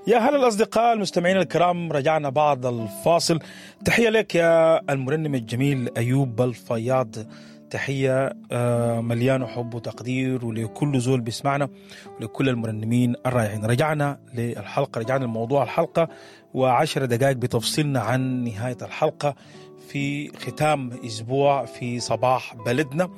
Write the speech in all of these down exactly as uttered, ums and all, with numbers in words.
يا هلا الأصدقاء المستمعين الكرام، رجعنا بعد الفاصل. تحية لك يا المرنم الجميل أيوب الفياض، تحية مليانة حب وتقدير ولكل زول بيسمعنا ولكل المرنمين الرائعين. رجعنا للحلقة، رجعنا لموضوع الحلقة وعشر دقائق بتفصلنا عن نهاية الحلقة في ختام أسبوع في صباح بلدنا.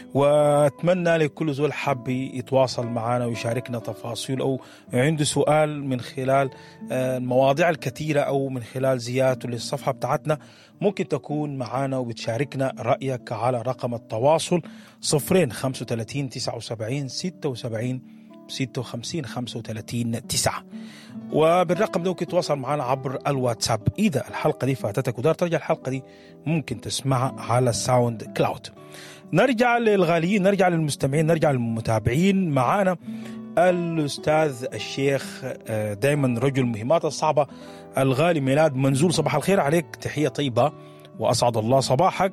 وأتمنى لكل زول حاب يتواصل معنا ويشاركنا تفاصيل أو عنده سؤال من خلال المواضيع الكثيرة أو من خلال زيارته للصفحة بتاعتنا، ممكن تكون معنا وبتشاركنا رأيك على رقم التواصل صفرين خمسة وثلاثين تسعة وسبعين ستة وسبعين ستة وخمسين خمسة وثلاثين تسعة، وبالرقم ده ممكن تتواصل معنا عبر الواتساب. إذا الحلقة دي فاتتك ودار ترجع الحلقة دي ممكن تسمعها على الساوند كلاود. نرجع للغاليين، نرجع للمستمعين، نرجع للمتابعين. معانا الأستاذ الشيخ دايما رجل المهمات الصعبة الغالي ميلاد منزول. صباح الخير عليك، تحية طيبة وأسعد الله صباحك.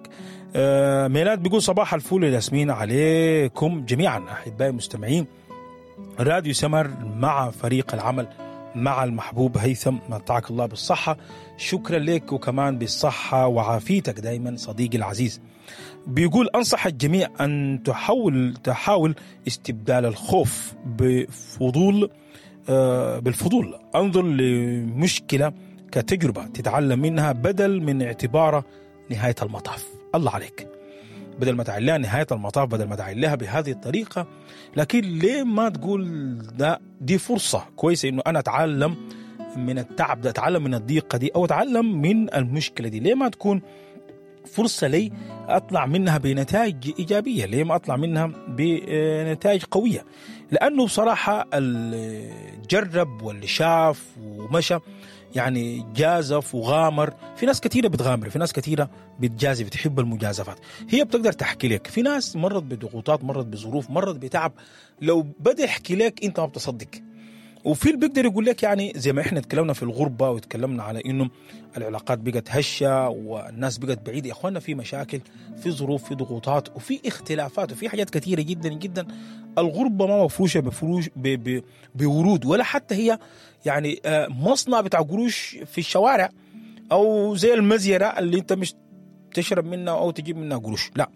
ميلاد بيقول صباح الفل والياسمين عليكم جميعا أحبائي المستمعين. راديو سمر مع فريق العمل مع المحبوب هيثم، متعك الله بالصحة. شكرا لك وكمان بالصحة وعافيتك دايما صديقي العزيز. بيقول أنصح الجميع أن تحاول تحاول استبدال الخوف بفضول آه بالفضول. انظر لمشكلة كتجربة تتعلم منها بدل من اعتبارها نهاية المطاف. الله عليك، بدل ما تعلها نهاية المطاف، بدل ما تعلها بهذه الطريقة، لكن ليه ما تقول ده دي فرصة كويسة إنه أنا أتعلم من التعب ده، أتعلم من الضيقة دي، أو أتعلم من المشكلة دي؟ ليه ما تكون فرصة لي أطلع منها بنتائج إيجابية؟ ليه ما أطلع منها بنتائج قوية؟ لأنه بصراحة اللي جرب واللي شاف ومشى يعني جازف وغامر. في ناس كثيرة بتغامر، في ناس كثيرة بتجازف، بتحب المجازفات. هي بتقدر تحكي لك. في ناس مرت بضغوطات، مرت بظروف، مرت بتعب، لو بدأ يحكي لك أنت ما بتصدق. وفي اللي بيقدر يقول لك يعني زي ما احنا تكلمنا في الغربة وتكلمنا على انه العلاقات بقت هشة والناس بقت بعيدة. يا اخوانا في مشاكل، في ظروف، في ضغوطات، وفي اختلافات، وفي حاجات كثيرة جدا جدا. الغربة ما مفروشة بفروش ب ب بورود، ولا حتى هي يعني مصنع بتاع قروش في الشوارع او زي المزيرة اللي انت مش تشرب منها او تجيب منها قروش. لا،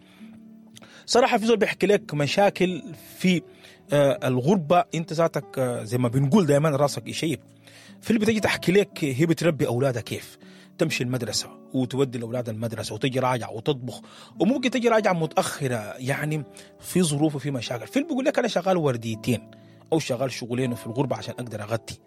صراحة في زول بيحكي لك مشاكل في آه الغربة. انت ذاتك آه زي ما بنقول دائما راسك يشيب. في اللي بتجي تحكي لك هي بتربي أولادها كيف، تمشي المدرسة وتودي الأولاد المدرسة وتجي راجع وتطبخ، وممكن تجي راجع متأخرة يعني في ظروف وفي مشاكل. في اللي بيقول لك أنا شغال ورديتين أو شغال شغلين في الغربة عشان أقدر أغطي.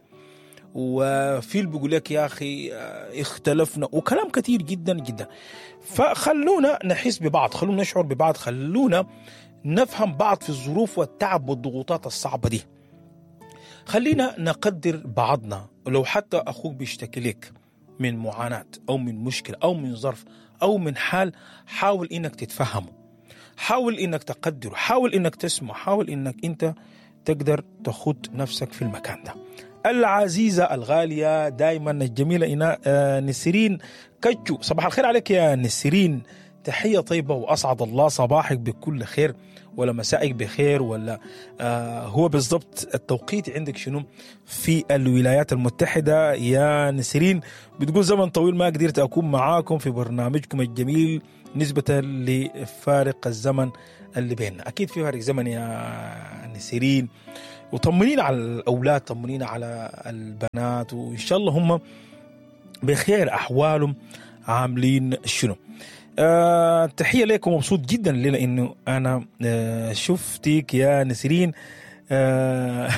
وفي اللي بيقول لك يا أخي آه اختلفنا، وكلام كتير جدا جدا. فخلونا نحس ببعض، خلونا نشعر ببعض، خلونا نفهم بعض في الظروف والتعب والضغوطات الصعبة دي. خلينا نقدر بعضنا. ولو حتى أخوك بيشتكي لك من معاناة أو من مشكلة أو من ظرف أو من حال، حاول إنك تتفهمه، حاول إنك تقدره، حاول إنك تسمع، حاول إنك أنت تقدر تخد نفسك في المكان ده. العزيزة الغالية دايما الجميلة إنا آه نسرين كجو، صباح الخير عليك يا نسرين، تحية طيبة وأسعد الله صباحك بكل خير، ولا مسائك بخير، ولا آه هو بالضبط التوقيت عندك شنو في الولايات المتحدة يا نسرين؟ بتقول زمن طويل ما قدرت أكون معاكم في برنامجكم الجميل نسبة لفارق الزمن اللي بيننا. أكيد في فارق زمن يا نسرين، وطمنين على الأولاد، طمنين على البنات، وإن شاء الله هم بخير، أحوالهم عاملين شنو. آه تحية لكم، مبسوط جدا لأنه أنا آه شفتك يا نسرين. آه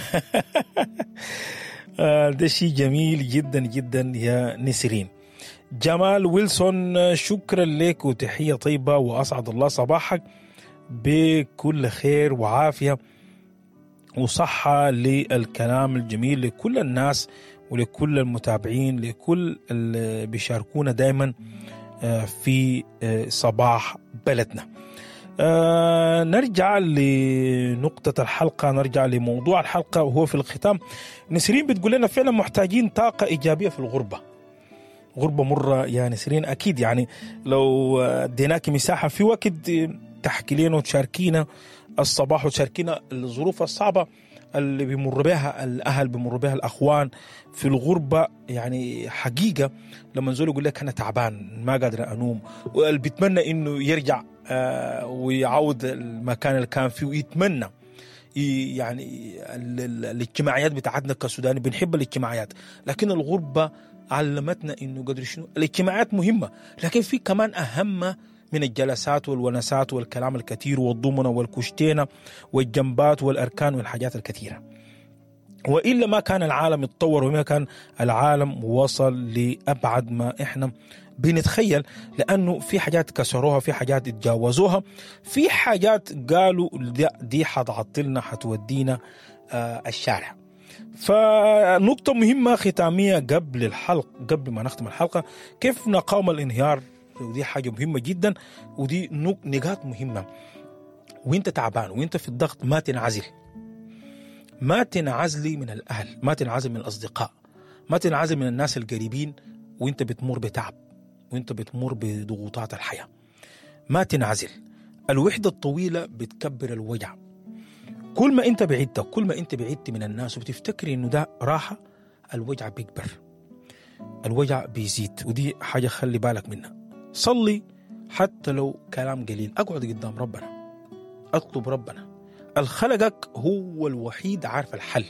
آه ده شيء جميل جدا جدا يا نسرين. جمال ويلسون شكرا لك وتحية طيبة وأسعد الله صباحك بكل خير وعافية وصحة للكلام الجميل لكل الناس ولكل المتابعين، لكل اللي بيشاركونا دايما في صباح بلدنا. آه نرجع لنقطة الحلقة، نرجع لموضوع الحلقة وهو في الختام. نسرين بتقول لنا فعلا محتاجين طاقة إيجابية في الغربة. غربة مرة يا نسرين، أكيد يعني لو اديناك مساحة في وقت تحكي لنا وتشاركينا الصباح وتشاركينا الظروف الصعبة، اللي بيمر بها الأهل، بيمر بها الأخوان في الغربة. يعني حقيقة لما نزول يقول لك أنا تعبان ما قادر أنوم، واللي بيتمنى إنه يرجع آه ويعود المكان اللي كان فيه، ويتمنى يعني ال- ال- الاجتماعيات بتاعتنا كسوداني بنحب الاجتماعيات، لكن الغربة علمتنا إنه قدر شنو الاجتماعات مهمة، لكن في كمان أهم من الجلسات والونسات والكلام الكثير والضمنة والكشتينة والجنبات والأركان والحاجات الكثيرة. وإلا ما كان العالم يتطور، وما كان العالم وصل لأبعد ما إحنا بنتخيل، لأنه في حاجات كسروها، في حاجات اتجاوزوها، في حاجات قالوا دي حتعطلنا حتودينا آه الشارع. فنقطة مهمة ختامية قبل الحلقة، قبل ما نختم الحلقة، كيف نقاوم الانهيار، ودي حاجة مهمة جدا، ودي نقاط مهمة. وانت تعبان وانت في الضغط ما تنعزل، ما تنعزلي من الأهل، ما تنعزل من الأصدقاء، ما تنعزل من الناس القريبين وانت بتمر بتعب وانت بتمر بضغوطات الحياة. ما تنعزل. الوحدة الطويلة بتكبر الوجع. كل ما انت بعدت كل ما انت بعدت من الناس وبتفتكري انه ده راحة، الوجع بيكبر، الوجع بيزيد، ودي حاجة خلي بالك منها. صلي حتى لو كلام قليل، اقعد قدام ربنا، اطلب ربنا. الخلقك هو الوحيد عارف الحل،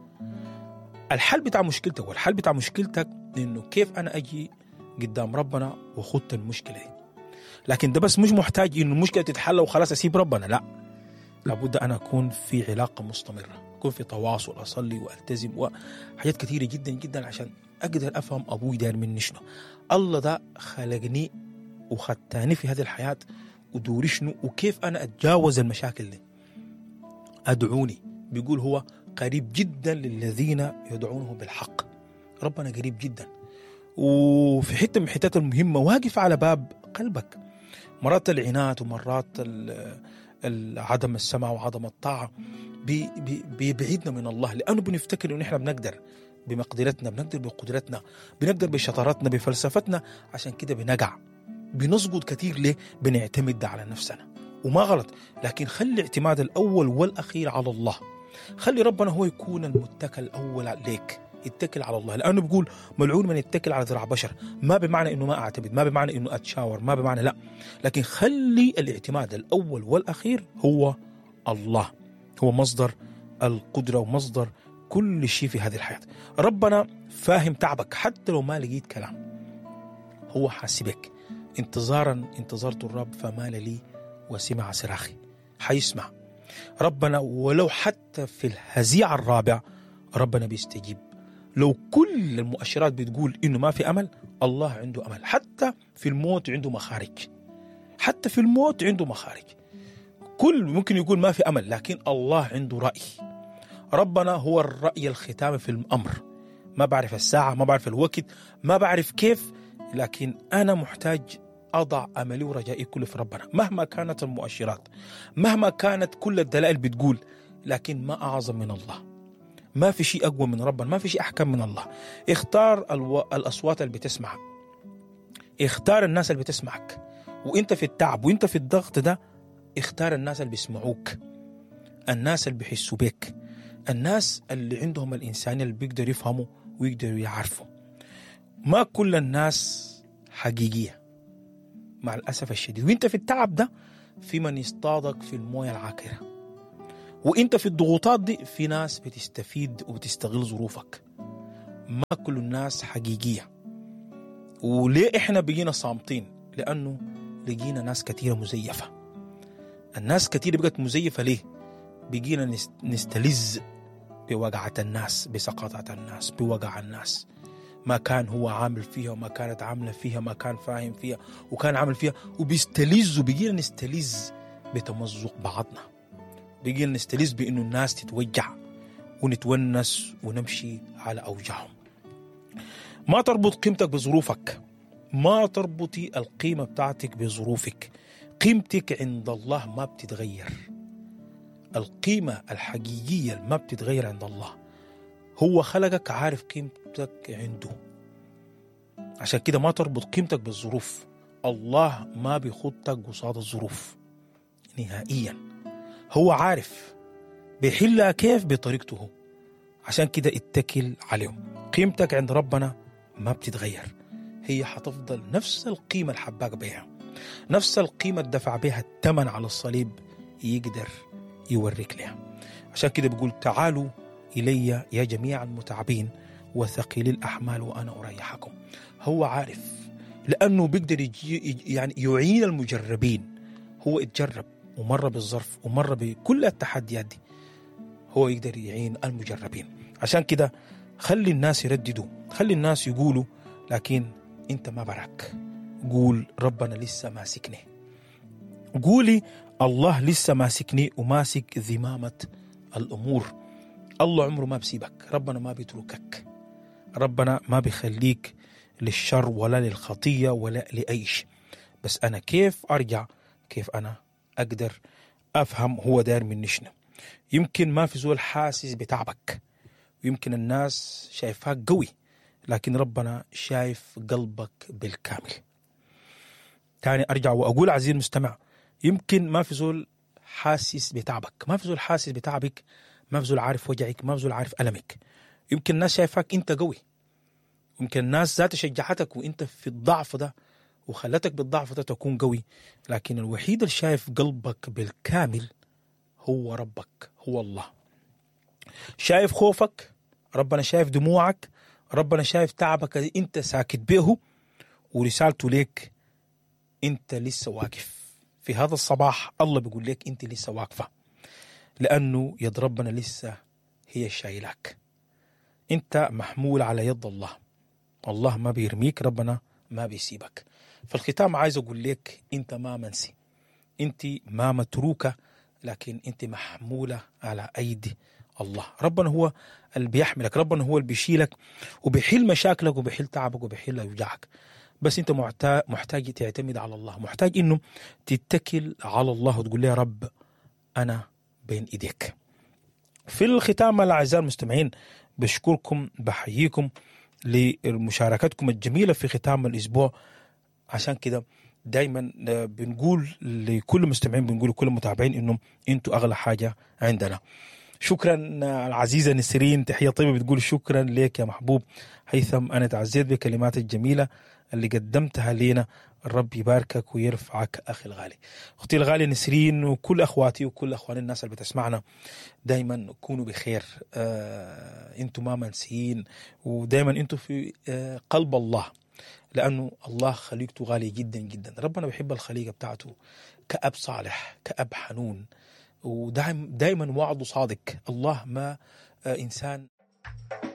الحل بتاع مشكلتك، والحل بتاع مشكلتك انه كيف انا اجي قدام ربنا وخدت المشكلة دي. لكن ده بس مش محتاج انه المشكلة تتحل وخلاص اسيب ربنا، لا، لابد أن أكون في علاقة مستمرة، أكون في تواصل، أصلي وألتزم وحاجات كثيرة جدا جدا عشان أقدر أفهم أبوي داير مني شنو. الله ده خلقني وخدتاني في هذه الحياة ودوري شنو وكيف أنا أتجاوز المشاكل دي. أدعوني، بيقول هو قريب جدا للذين يدعونه بالحق. ربنا قريب جدا، وفي حتة من الحتات المهمة واقف على باب قلبك. مرات العناد ومرات عدم السمع وعدم الطاعة بي بي بيبعدنا من الله، لأنه بنفتكر إنه إحنا بنقدر بمقدرتنا، بنقدر بقدرتنا، بنقدر بشطارتنا، بفلسفتنا، عشان كده بنقع بنسقط كتير. ليه؟ بنعتمد على نفسنا، وما غلط، لكن خلي الاعتماد الأول والأخير على الله. خلي ربنا هو يكون المتكل الأول عليك، اتكل على الله، لأنه بيقول ملعون من يتكل على ذراع بشر. ما بمعنى إنه ما أعتمد، ما بمعنى إنه أتشاور، ما بمعنى لا، لكن خلي الاعتماد الأول والأخير هو الله، هو مصدر القدرة ومصدر كل شيء في هذه الحياة. ربنا فاهم تعبك حتى لو ما لقيت كلام، هو حاسبك. انتظارا انتظرت الرب فمال لي وسمع صراخي، حيسمع ربنا. ولو حتى في الهزيع الرابع ربنا بيستجيب. لو كل المؤشرات بتقول إنه ما في أمل، الله عنده أمل. حتى في الموت عنده مخارج، حتى في الموت عنده مخارج. كل ممكن يقول ما في أمل، لكن الله عنده رأي. ربنا هو الرأي الختام في الأمر. ما بعرف الساعة، ما بعرف الوقت، ما بعرف كيف، لكن أنا محتاج أضع أملي ورجائي كله في ربنا. مهما كانت المؤشرات، مهما كانت كل الدلائل بتقول، لكن ما أعظم من الله. ما في شيء أقوى من ربنا، ما في شيء أحكم من الله. اختار الو... الأصوات اللي بتسمعها، اختار الناس اللي بتسمعك وإنت في التعب وإنت في الضغط ده. اختار الناس اللي بيسمعوك، الناس اللي بيحسوا بك، الناس اللي عندهم الإنسانية اللي بيقدروا يفهموا ويقدروا يعرفوا. ما كل الناس حقيقية مع الأسف الشديد. وإنت في التعب ده في من يصطادك في الموية العاكرة، وإنت في الضغوطات دي في ناس بتستفيد وبتستغل ظروفك. ما كل الناس حقيقية. وليه إحنا بقينا صامتين؟ لأنه لقينا ناس كثيرة مزيفة. الناس كثيرة بقت مزيفة. ليه؟ بقينا نستلذ بوقعة الناس، بسقطة الناس، بوقع الناس. ما كان هو عامل فيها وما كانت عاملة فيها، ما كان فاهم فيها وكان عامل فيها، وبيستلذ. وبقينا نستلذ بتمزق بعضنا، بقينا نستلذ بإنه الناس تتوجع ونتونس ونمشي على أوجاعهم. ما تربط قيمتك بظروفك، ما تربطي القيمة بتاعتك بظروفك. قيمتك عند الله ما بتتغير. القيمة الحقيقية ما بتتغير عند الله. هو خلقك عارف قيمتك عنده، عشان كده ما تربط قيمتك بالظروف. الله ما بيخطك قصاد الظروف نهائيا. هو عارف بيحلها كيف؟ بطريقته. عشان كده اتكل عليهم. قيمتك عند ربنا ما بتتغير، هي حتفضل نفس القيمة اللي حباك بيها، نفس القيمة اللي دفع بها الثمن على الصليب، يقدر يوريك لها. عشان كده بيقول تعالوا إلي يا جميع المتعبين وثقيل الأحمال وأنا أريحكم. هو عارف، لأنه بيقدر يجي يعني يعين المجربين. هو اتجرب ومر بالظرف ومر بكل التحديات دي، هو يقدر يعين المجربين. عشان كده خلي الناس يرددوا، خلي الناس يقولوا، لكن انت ما براك. قول ربنا لسه ماسكني، قولي الله لسه ماسكني وماسك ذمامة الأمور. الله عمره ما بيسيبك، ربنا ما بيتركك، ربنا ما بيخليك للشر ولا للخطية ولا لأي شيء. بس أنا كيف أرجع، كيف أنا أقدر أفهم هو داير مني شنو. يمكن ما في زول حاسس بتعبك، ويمكن الناس شايفاك قوي، لكن ربنا شايف قلبك بالكامل. تاني أرجع وأقول عزيزي المستمع، يمكن ما في زول حاسس بتعبك، ما في زول حاسس بتعبك، ما في زول عارف وجعك، ما في زول عارف ألمك. يمكن الناس شايفاك أنت قوي، يمكن الناس ذات شجعتك وأنت في الضعف ده وخلتك بالضعف ده تكون قوي، لكن الوحيد اللي شايف قلبك بالكامل هو ربك، هو الله. شايف خوفك، ربنا شايف دموعك، ربنا شايف تعبك اللي انت ساكت به، ورسالته ليك انت لسه واقف. في هذا الصباح الله بيقول لك انت لسه واقفة، لأنه يد ربنا لسه هي الشايلك. انت محمول على يد الله، الله ما بيرميك، ربنا ما بيسيبك. في الختام عايز أقول لك انت ما منسي، انت ما متروكة، لكن انت محمولة على أيدي الله. ربنا هو اللي بيحملك، ربنا هو اللي بيشيلك وبيحل مشاكلك وبيحل تعبك وبيحل أوجاعك. بس انت محتاج تعتمد على الله، محتاج انه تتكل على الله وتقول له يا رب أنا بين إيديك. في الختام الأعزاء المستمعين بشكركم، بحييكم لمشاركتكم الجميلة في ختام الأسبوع. عشان كده دايما بنقول لكل مستمعين، بنقول لكل متابعين انه انتوا اغلى حاجة عندنا. شكرا العزيزة نسرين، تحية طيبة، بتقول شكرا لك يا محبوب هيثم، انا تعزيت بكلمات الجميلة اللي قدمتها لنا، الرب يباركك ويرفعك أخي الغالي. أختي الغالية نسرين وكل أخواتي وكل أخواني الناس اللي بتسمعنا، دايما كونوا بخير. آه انتوا ما منسيين، ودايما انتوا في آه قلب الله، لأنه الله خليقته غالية جدا جدا. ربنا بيحب الخليقة بتاعته كأب صالح، كأب حنون، ودائما دائما وعده صادق. الله ما آه إنسان